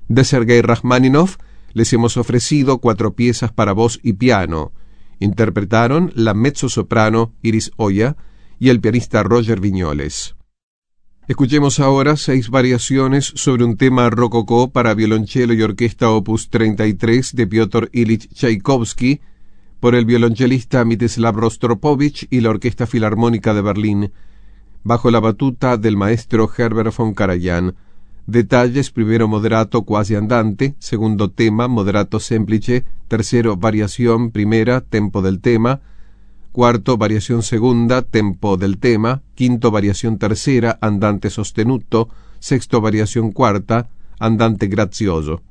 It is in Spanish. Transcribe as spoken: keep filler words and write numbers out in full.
De Sergei Rachmaninoff les hemos ofrecido cuatro piezas para voz y piano. Interpretaron la mezzosoprano Iris Oya y el pianista Roger Viñoles. Escuchemos ahora seis variaciones sobre un tema rococó para violonchelo y orquesta opus treinta y tres de Piotr Ilich Tchaikovsky por el violonchelista Mstislav Rostropovich y la Orquesta Filarmónica de Berlín, bajo la batuta del maestro Herbert von Karajan. Detalles: primero moderato quasi andante, segundo tema moderato semplice, tercero variación primera, tempo del tema, cuarto variación segunda, tempo del tema, quinto variación tercera, andante sostenuto, sexto variación cuarta, andante grazioso.